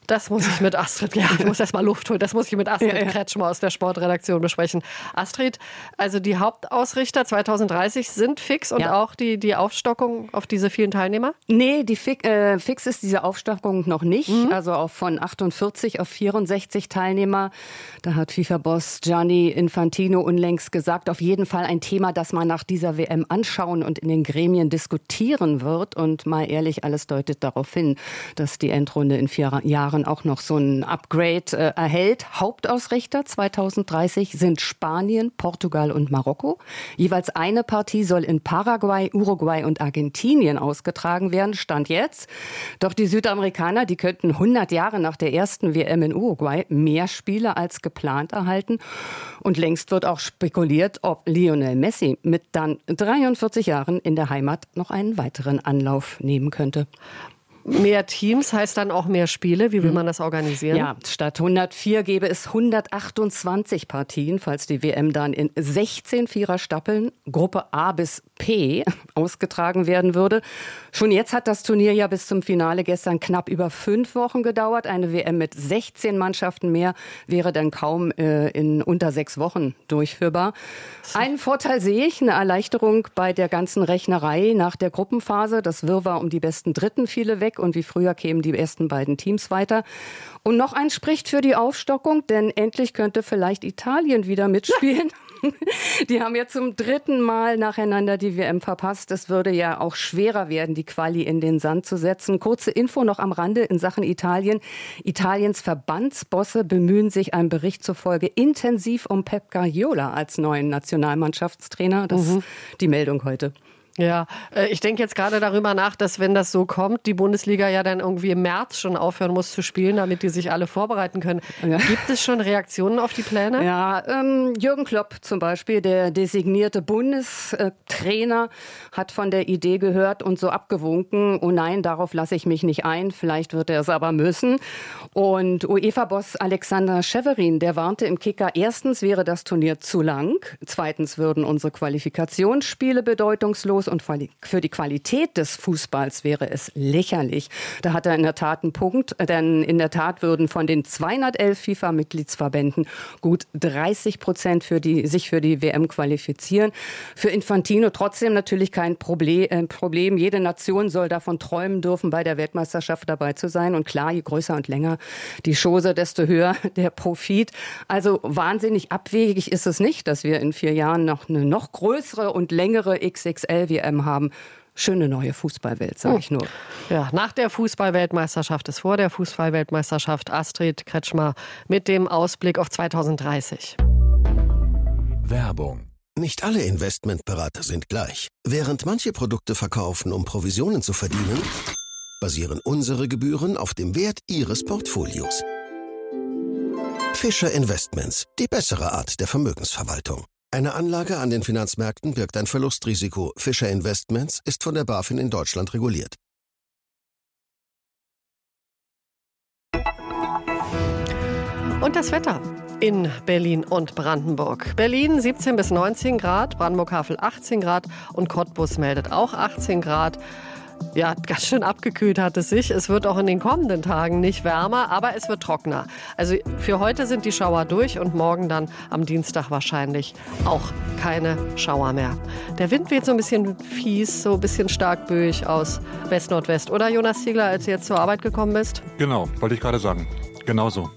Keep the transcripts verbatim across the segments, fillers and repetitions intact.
Das muss ich mit Astrid, ja, ich muss erst mal Luft holen, das muss ich mit Astrid ja, ja. Kretschmer aus der Sportredaktion besprechen. Astrid, also die Hauptausrichter zwanzig dreißig sind fix und ja. auch die, die Aufstockung auf diese vielen Teilnehmer? Nee, die Fi- äh, fix ist diese Aufstockung noch nicht. Mhm. Also auch von achtundvierzig auf vierundsechzig Teilnehmer. Da hat FIFA-Boss Gianni Infantino unlängst gesagt, auf jeden Fall ein Thema, das man nach dieser W M anschauen und in den Gremien diskutieren wird. Und mal ehrlich, alles deutet darauf hin, dass die Endrunde in vier Jahren auch noch so ein Upgrade äh, erhält. Hauptausrichter zwanzig dreißig sind Spanien, Portugal und Marokko. Jeweils eine Partie soll in Paraguay, Uruguay und Argentinien ausgetragen werden, Stand jetzt. Doch die Südamerikaner, die könnten hundert Jahre nach der ersten W M in Uruguay mehr Spiele als geplant erhalten. Und längst wird auch spekuliert, ob Lionel Messi mit dann dreiundvierzig Jahren in der Heimat noch einen weiteren Anlauf nehmen könnte. Mehr Teams heißt dann auch mehr Spiele. Wie will man das organisieren? Ja, statt hundertvier gäbe es hundertachtundzwanzig Partien, falls die W M dann in sechzehn Viererstaffeln, Gruppe A bis P, ausgetragen werden würde. Schon jetzt hat das Turnier ja bis zum Finale gestern knapp über fünf Wochen gedauert. Eine W M mit sechzehn Mannschaften mehr wäre dann kaum äh, in unter sechs Wochen durchführbar. Einen Vorteil sehe ich, eine Erleichterung bei der ganzen Rechnerei nach der Gruppenphase. Das Wirrwarr um die besten Dritten fiele weg und wie früher kämen die ersten beiden Teams weiter. Und noch ein spricht für die Aufstockung, denn endlich könnte vielleicht Italien wieder mitspielen. Die haben ja zum dritten Mal nacheinander die W M verpasst. Es würde ja auch schwerer werden, die Quali in den Sand zu setzen. Kurze Info noch am Rande in Sachen Italien. Italiens Verbandsbosse bemühen sich einem Bericht zufolge intensiv um Pep Guardiola als neuen Nationalmannschaftstrainer. Das ist mhm. die Meldung heute. Ja, ich denke jetzt gerade darüber nach, dass wenn das so kommt, die Bundesliga ja dann irgendwie im März schon aufhören muss zu spielen, damit die sich alle vorbereiten können. Ja. Gibt es schon Reaktionen auf die Pläne? Ja, ähm, Jürgen Klopp zum Beispiel, der designierte Bundestrainer, hat von der Idee gehört und so abgewunken. Oh nein, darauf lasse ich mich nicht ein. Vielleicht wird er es aber müssen. Und UEFA-Boss Alexander Severin, der warnte im Kicker, erstens wäre das Turnier zu lang. Zweitens würden unsere Qualifikationsspiele bedeutungslos und für die Qualität des Fußballs wäre es lächerlich. Da hat er in der Tat einen Punkt, denn in der Tat würden von den zweihundertelf FIFA-Mitgliedsverbänden gut dreißig Prozent für die, sich für die W M qualifizieren. Für Infantino trotzdem natürlich kein Problem. Äh, Problem. Jede Nation soll davon träumen dürfen, bei der Weltmeisterschaft dabei zu sein. Und klar, je größer und länger die Chose, desto höher der Profit. Also wahnsinnig abwegig ist es nicht, dass wir in vier Jahren noch eine noch größere und längere X X L W M haben. Schöne neue Fußballwelt, sage ich nur. Ja, nach der Fußballweltmeisterschaft ist vor der Fußballweltmeisterschaft. Astrid Kretschmer mit dem Ausblick auf zwanzig dreißig. Werbung. Nicht alle Investmentberater sind gleich. Während manche Produkte verkaufen, um Provisionen zu verdienen, basieren unsere Gebühren auf dem Wert Ihres Portfolios. Fischer Investments, die bessere Art der Vermögensverwaltung. Eine Anlage an den Finanzmärkten birgt ein Verlustrisiko. Fischer Investments ist von der BaFin in Deutschland reguliert. Und das Wetter in Berlin und Brandenburg. Berlin siebzehn bis neunzehn Grad, Brandenburg-Havel achtzehn Grad und Cottbus meldet auch achtzehn Grad. Ja, ganz schön abgekühlt hat es sich. Es wird auch in den kommenden Tagen nicht wärmer, aber es wird trockener. Also für heute sind die Schauer durch und morgen dann am Dienstag wahrscheinlich auch keine Schauer mehr. Der Wind weht so ein bisschen fies, so ein bisschen stark böig aus West-Nordwest. Oder Jonas Ziegler, als du jetzt zur Arbeit gekommen bist? Genau, wollte ich gerade sagen. Genauso.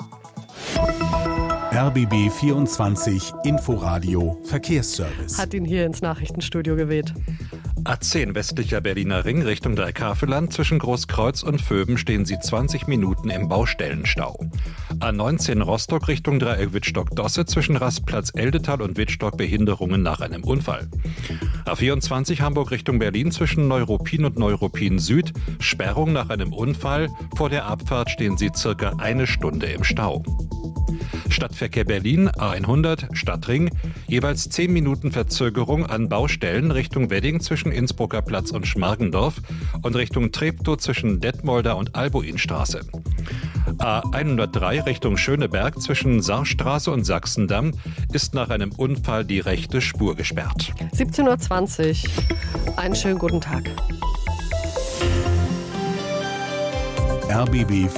R B B vierundzwanzig Inforadio Verkehrsservice. Hat ihn hier ins Nachrichtenstudio geweht. A zehn westlicher Berliner Ring Richtung Dreikafelland. Zwischen Großkreuz und Vöben stehen Sie zwanzig Minuten im Baustellenstau. A neunzehn Rostock Richtung Dreieck Wittstock-Dosse. Zwischen Rastplatz Eldetal und Wittstock Behinderungen nach einem Unfall. A vierundzwanzig Hamburg Richtung Berlin. Zwischen Neuruppin und Neuruppin Süd. Sperrung nach einem Unfall. Vor der Abfahrt stehen Sie circa eine Stunde im Stau. Stadtverkehr Berlin, A hundert, Stadtring, jeweils zehn Minuten Verzögerung an Baustellen Richtung Wedding zwischen Innsbrucker Platz und Schmargendorf und Richtung Treptow zwischen Detmolder und Albuinstraße. A hundertdrei Richtung Schöneberg zwischen Saarstraße und Sachsendamm ist nach einem Unfall die rechte Spur gesperrt. siebzehn Uhr zwanzig. Einen schönen guten Tag. R B B